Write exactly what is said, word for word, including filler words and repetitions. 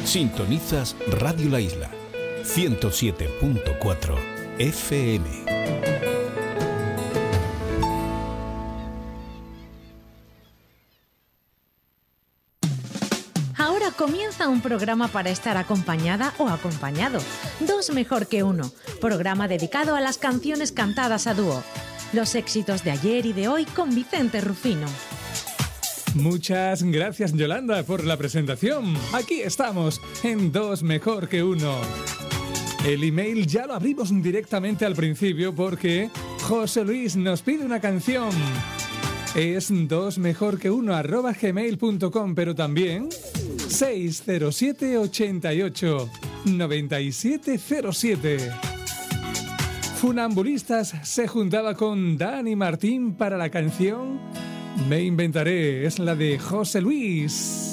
Sintonizas Radio La Isla, ciento siete punto cuatro F M. Ahora comienza un programa para estar acompañada o acompañado. Dos mejor que uno. Programa dedicado a las canciones cantadas a dúo. Los éxitos de ayer y de hoy con Vicente Rufino. Muchas gracias, Yolanda, por la presentación. Aquí estamos en Dos mejor que uno. El email ya lo abrimos directamente al principio porque José Luis nos pide una canción. Es dos mejor que uno arroba gmail punto com, pero también seis cero siete, ochenta y ocho, noventa y siete cero siete. Funambulistas se juntaba con Dani Martín para la canción Me Inventaré. Es la de José Luis.